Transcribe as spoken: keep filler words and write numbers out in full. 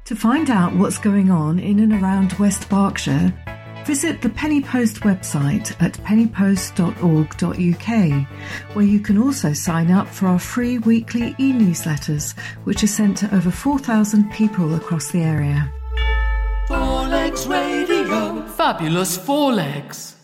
To find out what's going on in and around West Berkshire, visit the Penny Post website at penny post dot org dot U K, where you can also sign up for our free weekly e-newsletters, which are sent to over four thousand people across the area. Four Legs Radio. Fabulous Four Legs.